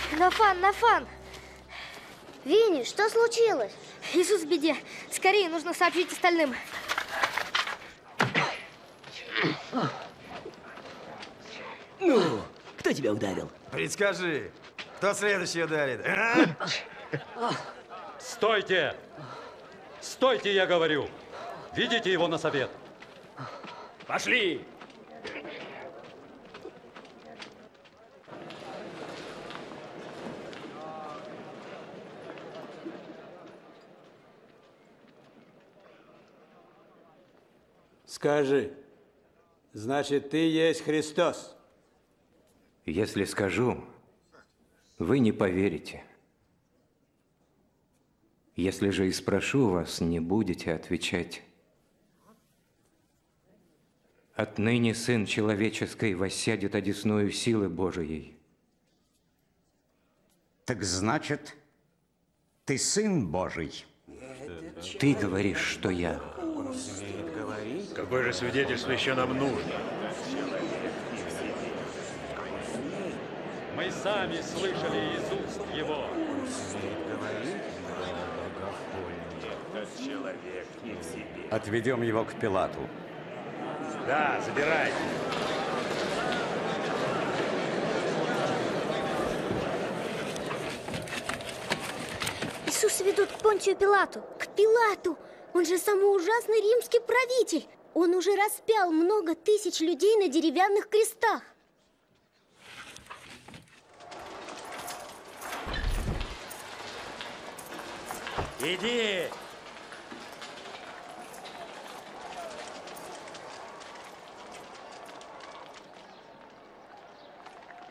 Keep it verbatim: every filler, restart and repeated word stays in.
Нафан, Нафан! Винни, что случилось? Иисус в беде. Скорее, нужно сообщить остальным. Ну, кто тебя ударил? Предскажи, кто следующий ударит? А? Стойте! Стойте, я говорю! Ведите его на совет. Пошли! Скажи, значит, ты есть Христос? Если скажу, вы не поверите. Если же и спрошу вас, не будете отвечать. Отныне Сын Человеческий воссядет одесную силы Божией. Так значит, ты Сын Божий? Ты говоришь, что я. Какое же свидетельство еще нам нужно? Мы сами слышали из уст его. Этот человек не в себе. Отведем его к Пилату. Да, забирай. Иисуса ведут к Понтию Пилату. К Пилату! Он же самый ужасный римский правитель. Он уже распял много тысяч людей на деревянных крестах. Иди,